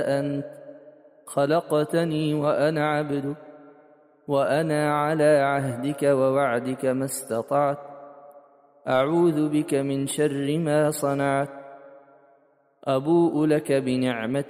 أنت خلقتني وأنا عبدك، وأنا على عهدك ووعدك ما استطعت، أعوذ بك من شر ما صنعت، أبوء لك بنعمتك